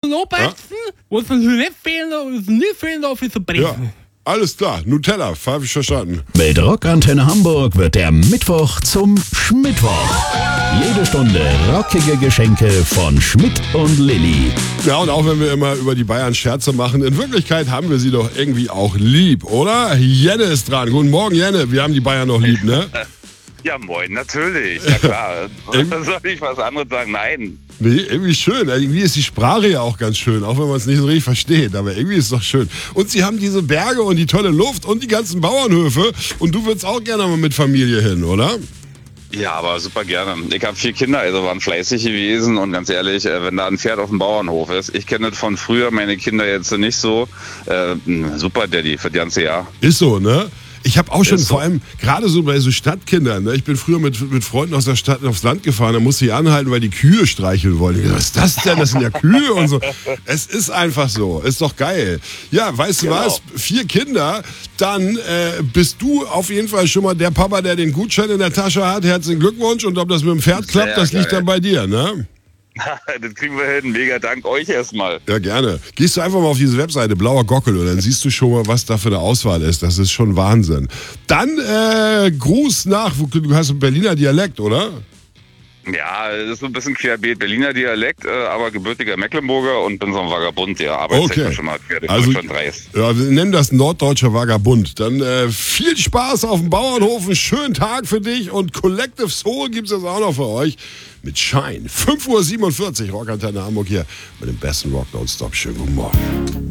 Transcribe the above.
Knoblauchbeizen, was so nicht fehlen darf, ist ein Brezen. Ja, alles klar. Nutella, habe ich verstanden. Mit Rockantenne Hamburg wird der Mittwoch zum Schmittwoch. Jede Stunde rockige Geschenke von Schmidt und Lilly. Ja, und auch wenn wir immer über die Bayern Scherze machen, in Wirklichkeit haben wir sie doch irgendwie auch lieb, oder? Jenne ist dran. Guten Morgen, Jenne. Wir haben die Bayern noch lieb, ne? Ja, moin, natürlich. Ja, klar. Soll ich was anderes sagen? Nein. Nee, irgendwie schön. Irgendwie ist die Sprache ja auch ganz schön, auch wenn man es nicht so richtig versteht. Aber irgendwie ist es doch schön. Und sie haben diese Berge und die tolle Luft und die ganzen Bauernhöfe. Und du würdest auch gerne mal mit Familie hin, oder? Ja, aber super gerne. Ich habe 4 Kinder, also waren fleißig gewesen. Und ganz ehrlich, wenn da ein Pferd auf dem Bauernhof ist, ich kenne das von früher, meine Kinder jetzt nicht so. Super Daddy für das ganze Jahr. Ist so, ne? Ich habe auch schon, Ist so. vor allem gerade so bei so Stadtkindern, ne? Ich bin früher mit Freunden aus der Stadt aufs Land gefahren, da musste ich anhalten, weil die Kühe streicheln wollten. Ich dachte, was ist das denn? Das sind ja Kühe und so. Es ist einfach so, ist doch geil. Ja, weißt du was? 4 Kinder, dann bist du auf jeden Fall schon mal der Papa, der den Gutschein in der Tasche hat. Herzlichen Glückwunsch. Und ob das mit dem Pferd klappt, das liegt dann bei dir, ne? Das kriegen wir hin. Mega Dank euch erstmal. Ja, gerne. Gehst du einfach mal auf diese Webseite Blauer Gockel und dann siehst du schon mal, was da für eine Auswahl ist. Das ist schon Wahnsinn. Dann Gruß nach, du hast einen Berliner Dialekt, oder? Ja, das ist so ein bisschen querbeet. Berliner Dialekt, aber gebürtiger Mecklenburger und bin so ein Vagabund, ja. Aber schon mal quer durch Deutschland reist. Ja, wir nennen das norddeutscher Vagabund. Dann viel Spaß auf dem Bauernhof, einen schönen Tag für dich und Collective Soul gibt's jetzt auch noch für euch mit Shine. 5:47 Uhr, Rockantenne Hamburg hier mit dem besten Rock Nonstop. Schönen guten Morgen.